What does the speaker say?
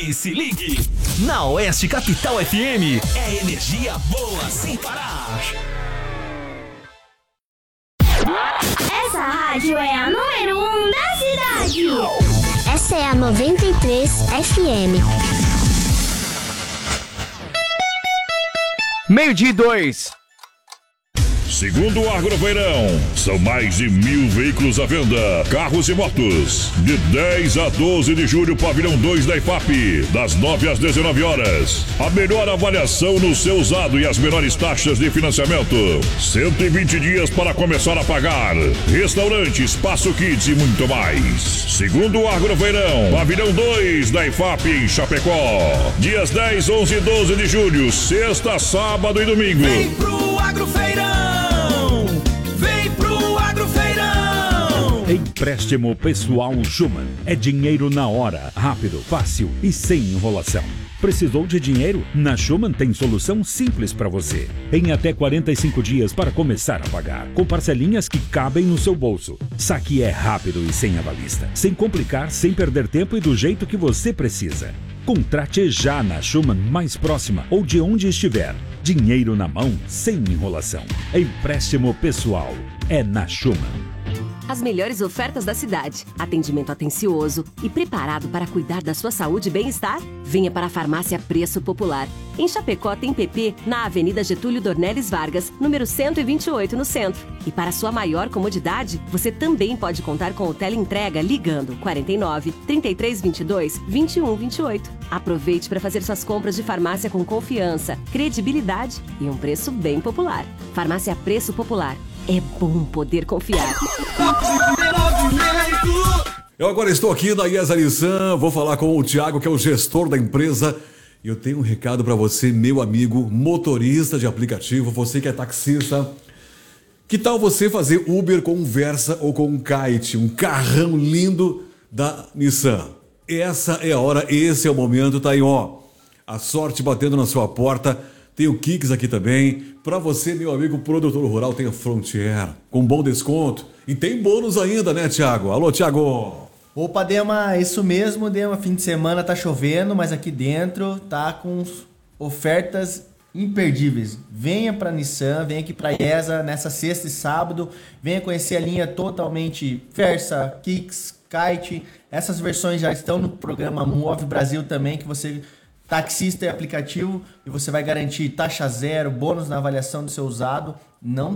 E se ligue, na Oeste Capital FM é energia boa sem parar. Essa rádio é a número 1 da cidade. Essa é a 93 FM. 12:02. Segundo o Agrofeirão, são mais de 1.000 veículos à venda, carros e motos. De 10 a 12 de julho, Pavilhão 2 da IFAP, das 9 às 19 horas. A melhor avaliação no seu usado e as menores taxas de financiamento. 120 dias para começar a pagar. Restaurante, espaço kids e muito mais. Segundo o Agrofeirão, Pavilhão 2 da IFAP em Chapecó. Dias 10, 11 e 12 de julho, sexta, sábado e domingo. Vem pro Agrofeirão! Vem pro Agrofeirão! Empréstimo Pessoal Schumann. É dinheiro na hora, rápido, fácil e sem enrolação. Precisou de dinheiro? Na Schumann tem solução simples para você. Em até 45 dias para começar a pagar, com parcelinhas que cabem no seu bolso. Saque é rápido e sem avalista, sem complicar, sem perder tempo e do jeito que você precisa. Contrate já na Schumann mais próxima ou de onde estiver. Dinheiro na mão, sem enrolação. Empréstimo pessoal é na Schumann. As melhores ofertas da cidade, atendimento atencioso e preparado para cuidar da sua saúde e bem-estar? Venha para a Farmácia Preço Popular. Em Chapecó tem PP na Avenida Getúlio Dornelles Vargas, número 128 no centro. E para sua maior comodidade, você também pode contar com o teleentrega ligando 49 3322 2128. Aproveite para fazer suas compras de farmácia com confiança, credibilidade e um preço bem popular. Farmácia Preço Popular. É bom poder confiar. Eu agora estou aqui na IESA Nissan, vou falar com o Thiago, que é o gestor da empresa. E eu tenho um recado para você, meu amigo motorista de aplicativo, você que é taxista. Que tal você fazer Uber com um Versa ou com um Kite, um carrão lindo da Nissan? Essa é a hora, esse é o momento, tá aí, ó. A sorte batendo na sua porta. Tem o Kicks aqui também. Para você, meu amigo produtor rural, tem a Frontier com bom desconto. E tem bônus ainda, né, Thiago? Alô, Thiago! Opa, Dema, isso mesmo, Dema. Fim de semana tá chovendo, mas aqui dentro tá com ofertas imperdíveis. Venha para Nissan, venha aqui para IESA nessa sexta e sábado. Venha conhecer a linha totalmente Versa, Kicks, Kite. Essas versões já estão no programa Move Brasil também, que você... taxista e aplicativo, e você vai garantir taxa zero, bônus na avaliação do seu usado. Não